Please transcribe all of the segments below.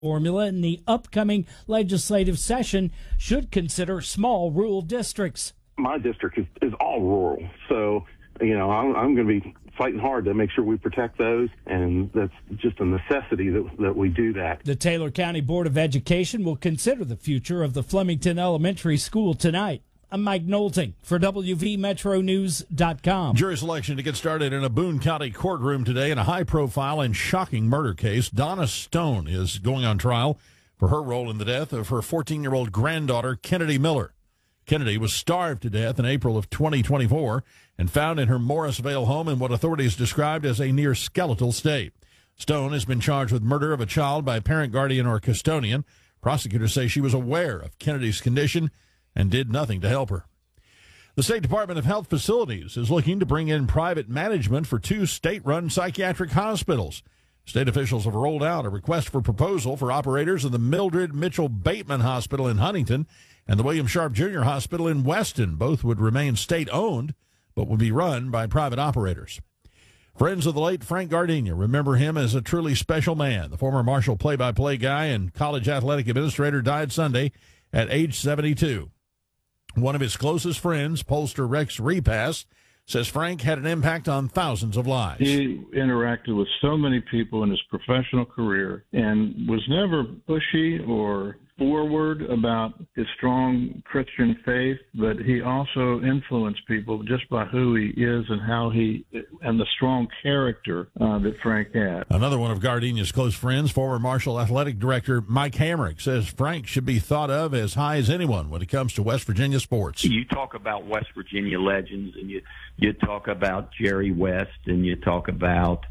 formula in the upcoming legislative session should consider small rural districts. My district is all rural, so I'm going to be fighting hard to make sure we protect those, and that's just a necessity that we do that. The Taylor County Board of Education will consider the future of the Flemington Elementary School tonight. I'm Mike Knowlton for WVMetroNews.com. Jury selection to get started in a Boone County courtroom today in a high-profile and shocking murder case. Donna Stone is going on trial for her role in the death of her 14-year-old granddaughter, Kennedy Miller. Kennedy was starved to death in April of 2024 and found in her Morrisvale home in what authorities described as a near-skeletal state. Stone has been charged with murder of a child by parent, guardian, or custodian. Prosecutors say she was aware of Kennedy's condition and did nothing to help her. The State Department of Health Facilities is looking to bring in private management for 2 state-run psychiatric hospitals. State officials have rolled out a request for proposal for operators of the Mildred Mitchell Bateman Hospital in Huntington and the William Sharp Jr. Hospital in Weston. Both would remain state-owned, but would be run by private operators. Friends of the late Frank Gardenia remember him as a truly special man. The former Marshall play-by-play guy and college athletic administrator died Sunday at age 72. One of his closest friends, pollster Rex Repass, says Frank had an impact on thousands of lives. He interacted with so many people in his professional career and was never pushy or forward about his strong Christian faith, but he also influenced people just by who he is and and the strong character that Frank had. Another one of Gardenia's close friends, former Marshall Athletic Director Mike Hamrick, says Frank should be thought of as high as anyone when it comes to West Virginia sports. You talk about West Virginia legends, and you talk about Jerry West, and you talk about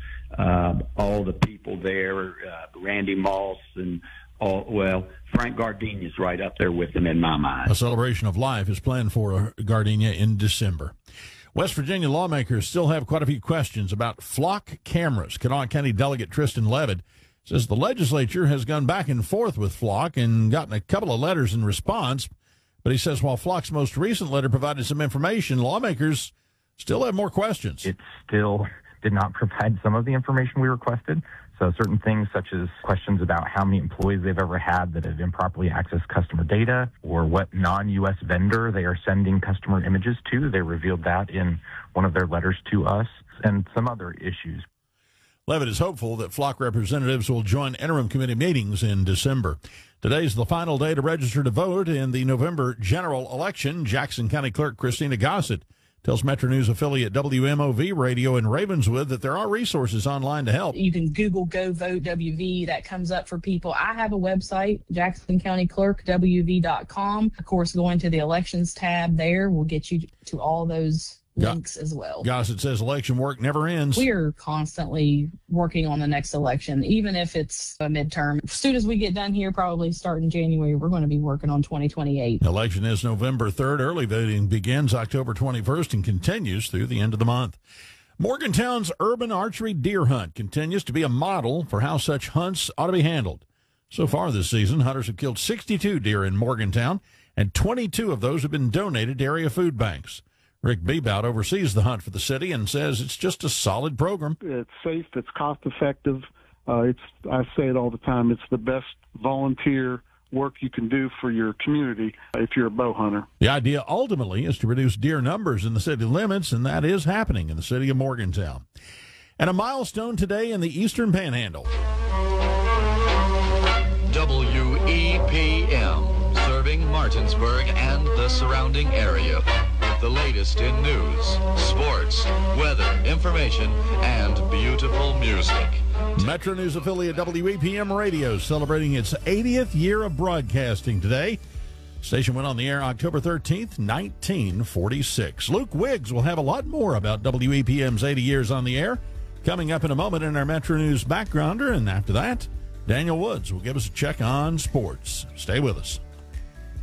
all the people there, Randy Moss, and Frank Gardenia's right up there with him in my mind. A celebration of life is planned for Gardenia in December. West Virginia lawmakers still have quite a few questions about flock cameras. Kanawha County Delegate Tristan Levitt says the legislature has gone back and forth with Flock and gotten a couple of letters in response. But he says while Flock's most recent letter provided some information, lawmakers still have more questions. It still did not provide some of the information we requested. So certain things such as questions about how many employees they've ever had that have improperly accessed customer data or what non-U.S. vendor they are sending customer images to. They revealed that in one of their letters to us and some other issues. Levitt is hopeful that Flock representatives will join interim committee meetings in December. Today's the final day to register to vote in the November general election. Jackson County Clerk Christina Gossett tells Metro News affiliate WMOV Radio in Ravenswood that there are resources online to help. You can Google Go Vote WV. That comes up for people. I have a website, JacksonCountyClerkWV.com. Of course, going to the elections tab there will get you to all those links as well. Gossett says election work never ends. We are constantly working on the next election, even if it's a midterm. As soon as we get done here, probably starting January, we're going to be working on 2028. Election is November 3rd. Early voting begins October 21st and continues through the end of the month. Morgantown's urban archery deer hunt continues to be a model for how such hunts ought to be handled. So far this season, hunters have killed 62 deer in Morgantown, and 22 of those have been donated to area food banks. Rick Bebout oversees the hunt for the city and says it's just a solid program. It's safe. It's cost-effective. I say it all the time. It's the best volunteer work you can do for your community if you're a bow hunter. The idea ultimately is to reduce deer numbers in the city limits, and that is happening in the city of Morgantown. And a milestone today in the Eastern Panhandle. WEPM, serving Martinsburg and the surrounding area. The latest in news, sports, weather, information, and beautiful music. Metro News affiliate WEPM Radio celebrating its 80th year of broadcasting today. Station went on the air October 13th, 1946. Luke Wiggs will have a lot more about WEPM's 80 years on the air coming up in a moment in our Metro News Backgrounder. And after that, Daniel Woods will give us a check on sports. Stay with us.